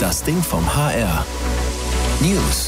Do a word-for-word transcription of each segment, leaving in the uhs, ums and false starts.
Das Ding vom H R. News.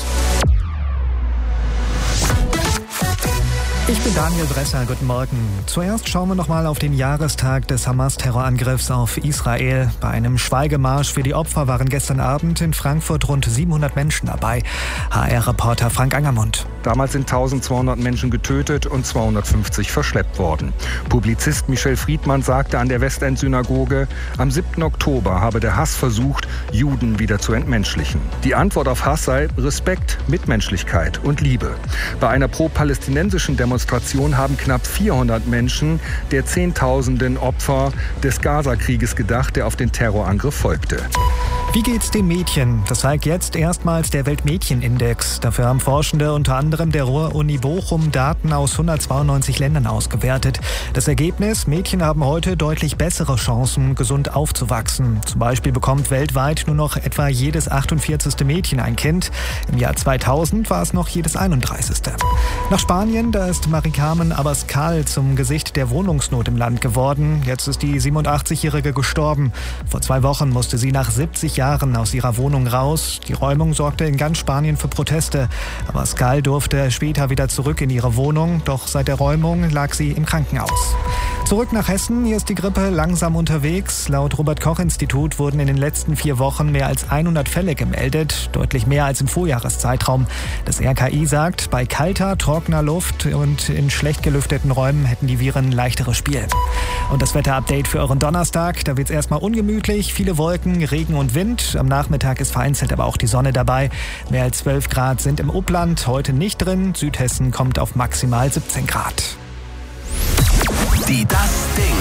Ich bin Daniel Bresser, guten Morgen. Zuerst schauen wir nochmal auf den Jahrestag des Hamas-Terrorangriffs auf Israel. Bei einem Schweigemarsch für die Opfer waren gestern Abend in Frankfurt rund siebenhundert Menschen dabei. H R-Reporter Frank Angermund. Damals sind eintausendzweihundert Menschen getötet und zweihundertfünfzig verschleppt worden. Publizist Michel Friedmann sagte an der Westend-Synagoge, am siebten Oktober habe der Hass versucht, Juden wieder zu entmenschlichen. Die Antwort auf Hass sei Respekt, Mitmenschlichkeit und Liebe. Bei einer pro-palästinensischen Demonstration haben knapp vierhundert Menschen der Zehntausenden Opfer des Gaza-Krieges gedacht, der auf den Terrorangriff folgte. Wie geht's den Mädchen? Das zeigt jetzt erstmals der Weltmädchenindex. Dafür haben Forschende unter anderem der Ruhr-Uni Bochum Daten aus hundertzweiundneunzig Ländern ausgewertet. Das Ergebnis: Mädchen haben heute deutlich bessere Chancen, gesund aufzuwachsen. Zum Beispiel bekommt weltweit nur noch etwa jedes achtundvierzigste Mädchen ein Kind. Im Jahr zweitausend war es noch jedes einunddreißigste Nach Spanien, da ist Mari-Carmen Abascal zum Gesicht der Wohnungsnot im Land geworden. Jetzt ist die siebenundachtzigjährige gestorben. Vor zwei Wochen musste sie nach siebzig Jahren aus ihrer Wohnung raus. Die Räumung sorgte in ganz Spanien für Proteste. Abascal durfte später wieder zurück in ihre Wohnung, doch seit der Räumung lag sie im Krankenhaus. Zurück nach Hessen, hier ist die Grippe langsam unterwegs. Laut Robert-Koch-Institut wurden in den letzten vier Wochen mehr als hundert Fälle gemeldet, deutlich mehr als im Vorjahreszeitraum. Das R K I sagt, bei kalter, trockener Luft und in schlecht gelüfteten Räumen hätten die Viren leichteres Spiel. Und das Wetterupdate für euren Donnerstag, da wird es erstmal ungemütlich, viele Wolken, Regen und Wind. Am Nachmittag ist vereinzelt aber auch die Sonne dabei. Mehr als zwölf Grad sind im Upland heute nicht drin. Südhessen kommt auf maximal siebzehn Grad. Die Das Ding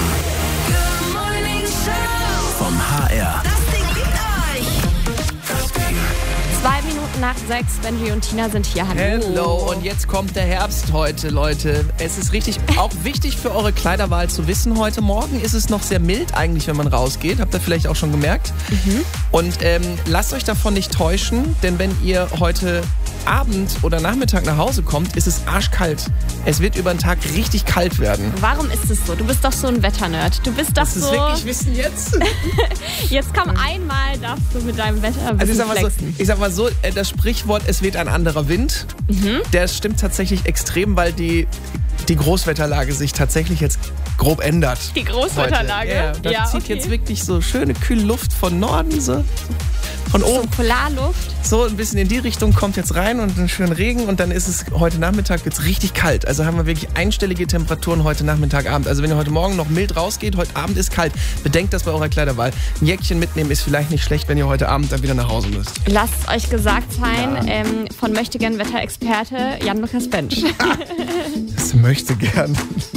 vom H R. Das Ding liebt euch. Das Ding. Zwei Minuten nach sechs, Benji und Tina sind hier. Hallo. Hello, und jetzt kommt der Herbst heute, Leute. Es ist richtig, auch wichtig für eure Kleiderwahl zu wissen heute. Morgen ist es noch sehr mild eigentlich, wenn man rausgeht. Habt ihr vielleicht auch schon gemerkt. Mhm. Und ähm, lasst euch davon nicht täuschen, denn wenn ihr heute Abend oder Nachmittag nach Hause kommt, ist es arschkalt. Es wird über den Tag richtig kalt werden. Warum ist es so? Du bist doch so ein Wetternerd. Du bist doch das so... Das ist wirklich Wissen jetzt? Jetzt komm einmal, darfst du mit deinem Wetter ein also ich sag, mal so, flexen. ich sag mal so, das Sprichwort, es weht ein anderer Wind, mhm. der stimmt tatsächlich extrem, weil die, die Großwetterlage sich tatsächlich jetzt grob ändert. Die Großwetterlage? Ja, da ja, zieht okay. jetzt wirklich so schöne, kühle Luft von Norden, so von oben. So Polarluft? So ein bisschen in die Richtung kommt jetzt rein und einen schönen Regen und dann ist es heute Nachmittag wird's richtig kalt. Also haben wir wirklich einstellige Temperaturen heute Nachmittag, Abend. Also wenn ihr heute Morgen noch mild rausgeht, heute Abend ist kalt. Bedenkt das bei eurer Kleiderwahl. Ein Jäckchen mitnehmen ist vielleicht nicht schlecht, wenn ihr heute Abend dann wieder nach Hause müsst. Lasst euch gesagt sein, Ja. ähm, von Möchtegern Wetterexperte Jan-Lukas Bench. Das möchte gern.